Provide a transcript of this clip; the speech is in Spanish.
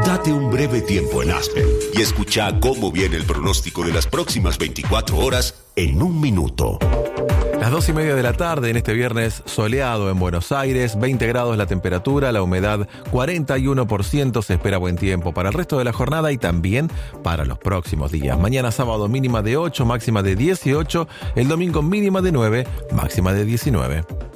Date un breve tiempo en Aspen y escucha cómo viene el pronóstico de las próximas 24 horas en un minuto. Las 2:30 de la tarde en este viernes soleado en Buenos Aires, 20 grados la temperatura, la humedad 41%, se espera buen tiempo para el resto de la jornada y también para los próximos días. Mañana sábado mínima de 8, máxima de 18, el domingo mínima de 9, máxima de 19.